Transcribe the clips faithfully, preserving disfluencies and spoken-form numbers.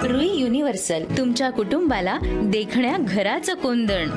Rui universal, तुमच्या कुटुंबाला देखण्या घराचं कोंदण.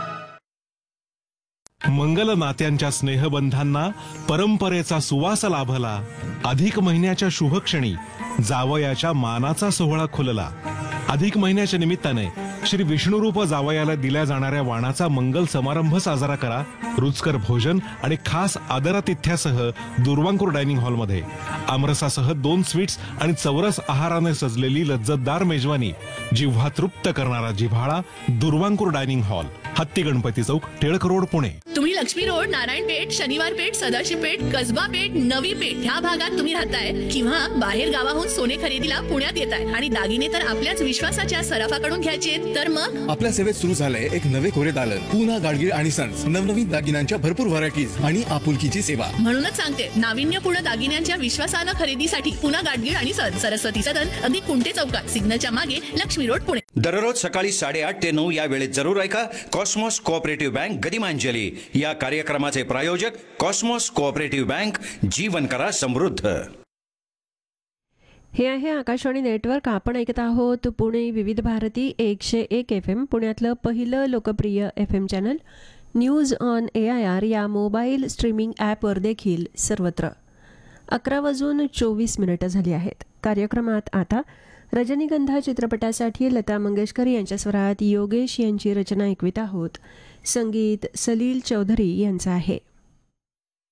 मंगल नात्यांच्या स्नेहबंधांना परंपरेचा सुवास लाभला. अधिक महिन्याच्या शुभक्षणी जावयाच्या मानाचा सोहळा खुलला. अधिक महिन्याच्या निमित्ताने श्री विष्णुरूप जावयाला दिल्या जाणाऱ्या वाणाचा मंगल समारंभ साजरा करा. रुचकर भोजन आणि खास आदरातिथ्यासह दुर्वांकूर डायनिंग हॉलमध्ये आमरसासह दोन स्वीट्स आणि चौरस आहाराने सजलेली लज्जतदार मेजवानी, जिव्हा तृप्त करणारा जिव्हाळा. दुर्वांकूर डायनिंग हॉल, हत्ती गणपती चौक, टिळक रोड, पुणे. तुम्ही लक्ष्मी रोड, नारायण पेठ, शनिवार पेठ, सदाशिव पेठ, कसबा पेठ, नवी पेठ ह्या भागात तुम्ही राहताय किंवा बाहेर गावाहून सोने खरेदीला पुण्यात येताय आणि दागिने तर आपल्याच विश्वासाच्या सराफाकडून घ्यायचे, तर मग आपल्या सेवेत सुरू झालंय एक नवे कोरे दालन. पूना गाडगीळ आणि सन्स. नवनवीन दागिन्यांच्या भरपूर व्हरायटीज आणि आपुलकीची सेवा. म्हणूनच सांगते, नाविन्यपूर्ण दागिन्यांच्या विश्वासानं खरेदीसाठी पुना गाडगीळ आणि सन्स, सरस्वती सदन, अगदी कुंटे चौकात, सिग्नलच्या मागे, लक्ष्मी रोड, पुणे. दररोज सकाळी साडेआठ ते नऊ या वेळेत जरूर ऐका कॉस्मॉस कोऑपरेटिव्ह बँक गदिमांजली. या कार्यक्रमाचे प्रायोजक कॉस्मॉस कोऑपरेटिव्ह बँक. जीवन करा समृद्ध. हे आहे आकाशवाणी नेटवर्क. आपण ऐकत आहोत पुणे विविध भारती एकशे एक एफ एम, पुण्यातलं पहिलं लोकप्रिय F M channel news on A I R या मोबाईल स्ट्रीमिंग ॲपवर देखील सर्वत्र. अकरा वाजून चोवीस मिनिटं झाली आहेत. कार्यक्रमात आता रजनीगंधा चित्रपटासाठी लता मंगेशकर यांच्या स्वरात योगेश यांची रचना ऐकवित आहोत. संगीत सलील चौधरी यांचं आहे.